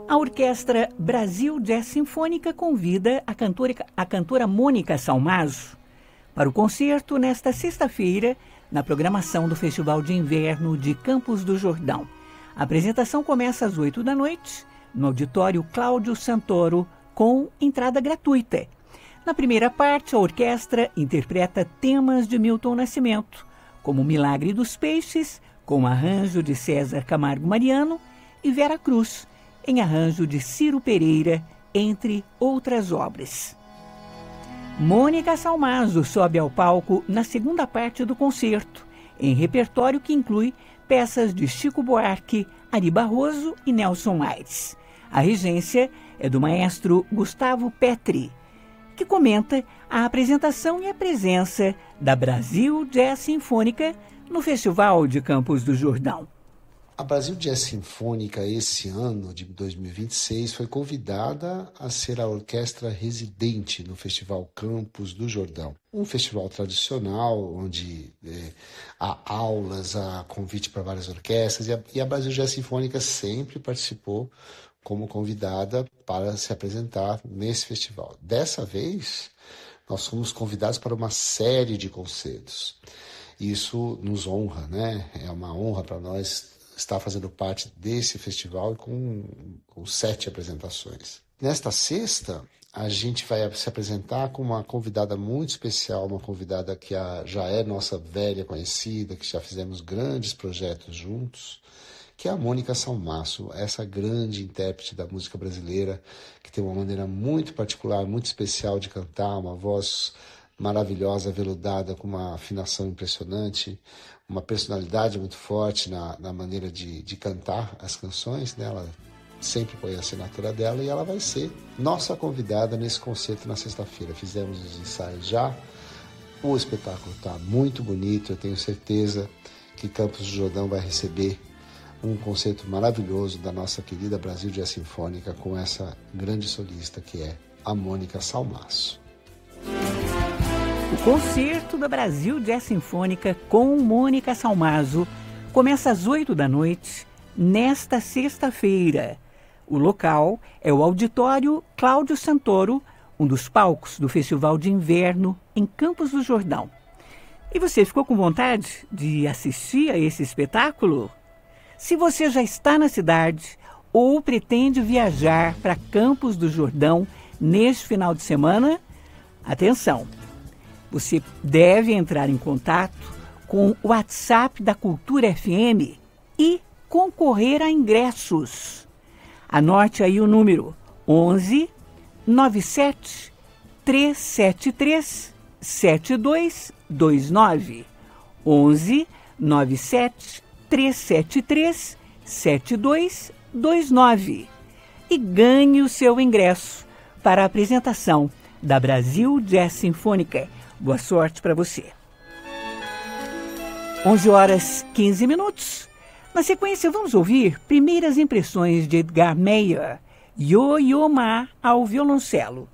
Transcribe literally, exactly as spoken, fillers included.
A Orquestra Brasil Jazz Sinfônica convida a cantora, a cantora Mônica Salmazo para o concerto nesta sexta-feira na programação do Festival de Inverno de Campos do Jordão. A apresentação começa às oito da noite no auditório Cláudio Santoro com entrada gratuita. Na primeira parte, a orquestra interpreta temas de Milton Nascimento, como Milagre dos Peixes, com arranjo de César Camargo Mariano, e Vera Cruz, em arranjo de Ciro Pereira, entre outras obras. Mônica Salmazo sobe ao palco na segunda parte do concerto, em repertório que inclui peças de Chico Buarque, Ari Barroso e Nelson Aires. A regência é do maestro Gustavo Petri, que comenta a apresentação e a presença da Brasil Jazz Sinfônica no Festival de Campos do Jordão. A Brasil Jazz Sinfônica, esse ano de dois mil e vinte e seis, foi convidada a ser a orquestra residente no Festival Campos do Jordão. Um festival tradicional, onde é, há aulas, há convite para várias orquestras, e a, e a Brasil Jazz Sinfônica sempre participou como convidada para se apresentar nesse festival. Dessa vez, nós fomos convidados para uma série de concertos. Isso nos honra, né? É uma honra para nós estar fazendo parte desse festival com, com sete apresentações. Nesta sexta, a gente vai se apresentar com uma convidada muito especial, uma convidada que a, já é nossa velha conhecida, que já fizemos grandes projetos juntos, que é a Mônica Salmazo, essa grande intérprete da música brasileira, que tem uma maneira muito particular, muito especial de cantar, uma voz maravilhosa, veludada, com uma afinação impressionante, uma personalidade muito forte na, na maneira de, de cantar as canções, né? Ela sempre põe a assinatura dela e ela vai ser nossa convidada nesse concerto na sexta-feira. Fizemos os ensaios já, o espetáculo está muito bonito, eu tenho certeza que Campos do Jordão vai receber um concerto maravilhoso da nossa querida Brasil Jazz Sinfônica com essa grande solista que é a Mônica Salmazo. O concerto da Brasil Jazz Sinfônica com Mônica Salmazo começa às oito da noite, nesta sexta-feira. O local é o auditório Cláudio Santoro, um dos palcos do Festival de Inverno em Campos do Jordão. E você ficou com vontade de assistir a esse espetáculo? Se você já está na cidade ou pretende viajar para Campos do Jordão neste final de semana, atenção! Você deve entrar em contato com o WhatsApp da Cultura F M e concorrer a ingressos. Anote aí o número onze, nove sete, três sete três, sete dois dois nove. onze, nove sete, três sete três, sete dois dois nove. E ganhe o seu ingresso para a apresentação da Brasil Jazz Sinfônica. Boa sorte para você. onze horas, quinze minutos. Na sequência, vamos ouvir primeiras impressões de Edgar Meyer, Yo-Yo Ma ao violoncelo.